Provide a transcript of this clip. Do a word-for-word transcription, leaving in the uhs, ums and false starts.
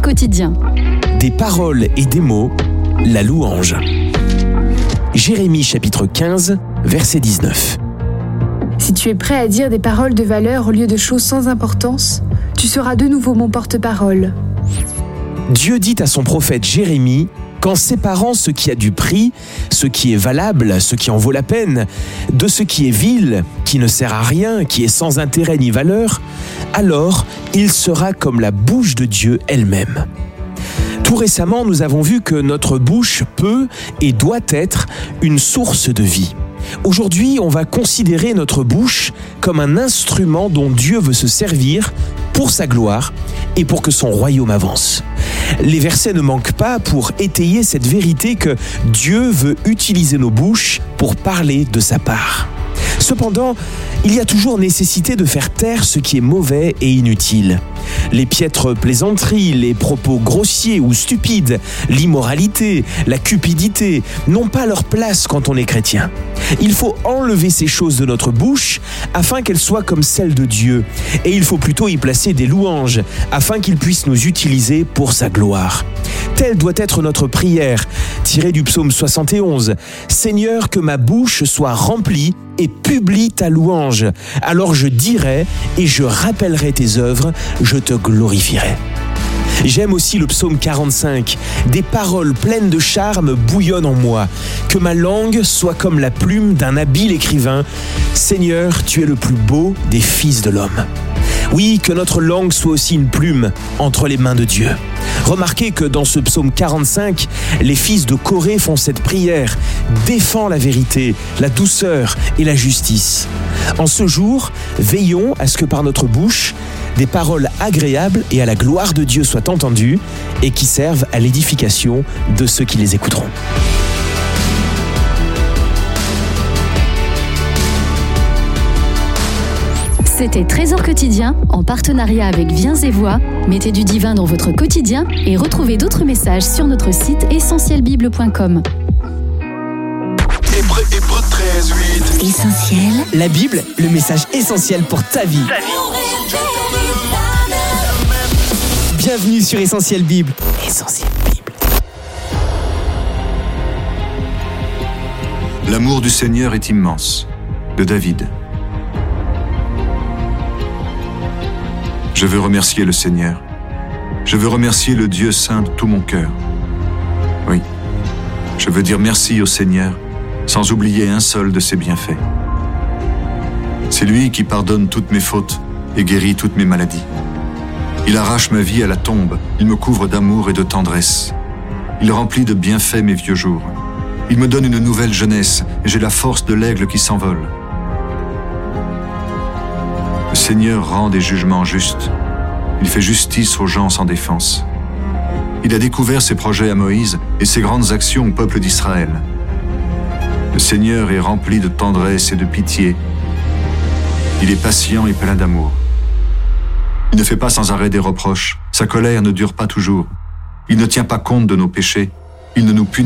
Trésor quotidien. Des paroles et des mots, la louange. Jérémie chapitre quinze, verset dix-neuf. Si tu es prêt à dire des paroles de valeur au lieu de choses sans importance, tu seras de nouveau mon porte-parole. Dieu dit à son prophète Jérémie qu'en séparant ce qui a du prix, ce qui est valable, ce qui en vaut la peine, de ce qui est vil, qui ne sert à rien, qui est sans intérêt ni valeur, alors il sera comme la bouche de Dieu elle-même. Tout récemment, nous avons vu que notre bouche peut et doit être une source de vie. Aujourd'hui, on va considérer notre bouche comme un instrument dont Dieu veut se servir pour sa gloire et pour que son royaume avance. Les versets ne manquent pas pour étayer cette vérité que Dieu veut utiliser nos bouches pour parler de sa part. Cependant, il y a toujours nécessité de faire taire ce qui est mauvais et inutile. Les piètres plaisanteries, les propos grossiers ou stupides, l'immoralité, la cupidité n'ont pas leur place quand on est chrétien. Il faut enlever ces choses de notre bouche afin qu'elles soient comme celles de Dieu. Et il faut plutôt y placer des louanges afin qu'il puisse nous utiliser pour sa gloire. Telle doit être notre prière, tirée du psaume soixante et onze. « Seigneur, que ma bouche soit remplie et publie ta louange. Alors je dirai et je rappellerai tes œuvres, je te glorifierai. » J'aime aussi le psaume quarante-cinq. Des paroles pleines de charme bouillonnent en moi. Que ma langue soit comme la plume d'un habile écrivain. Seigneur, tu es le plus beau des fils de l'homme. Oui, que notre langue soit aussi une plume entre les mains de Dieu. Remarquez que dans ce psaume quarante-cinq, les fils de Corée font cette prière, défend la vérité, la douceur et la justice. En ce jour, veillons à ce que par notre bouche, des paroles agréables et à la gloire de Dieu soient entendues et qui servent à l'édification de ceux qui les écouteront. C'était Trésor quotidien en partenariat avec Viens et Voix. Mettez du divin dans votre quotidien et retrouvez d'autres messages sur notre site essentiel bible point com. Hébreux, Hébreux treize, huit. Essentiel. La Bible, le message essentiel pour ta vie. Ta vie. Bienvenue sur Essentiel Bible. Essentiel Bible. L'amour du Seigneur est immense. De David. Je veux remercier le Seigneur. Je veux remercier le Dieu saint de tout mon cœur. Oui, je veux dire merci au Seigneur, sans oublier un seul de ses bienfaits. C'est lui qui pardonne toutes mes fautes et guérit toutes mes maladies. Il arrache ma vie à la tombe, il me couvre d'amour et de tendresse. Il remplit de bienfaits mes vieux jours. Il me donne une nouvelle jeunesse et j'ai la force de l'aigle qui s'envole. Le Seigneur rend des jugements justes. Il fait justice aux gens sans défense. Il a découvert ses projets à Moïse et ses grandes actions au peuple d'Israël. Le Seigneur est rempli de tendresse et de pitié. Il est patient et plein d'amour. Il ne fait pas sans arrêt des reproches. Sa colère ne dure pas toujours. Il ne tient pas compte de nos péchés. Il ne nous punit